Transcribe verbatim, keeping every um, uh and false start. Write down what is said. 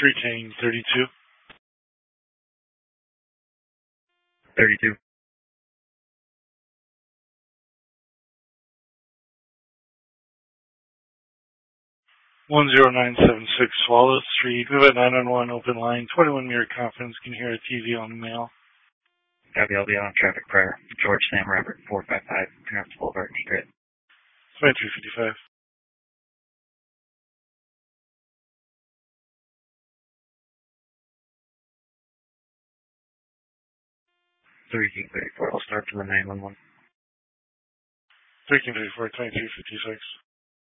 Retain thirty-two. thirty-two. one zero nine seven six Swallow Street. We have a nine one one open line. twenty-one Mirror Conference. Can hear a T V on the mail. Copy, I'll be on traffic prior. George Sam Robert four five five. Pronounced Boulevard, Egret. twenty-three fifty-five. three King thirty-four. I'll start from the nine one one. three King thirty-four, twenty-three fifty-six.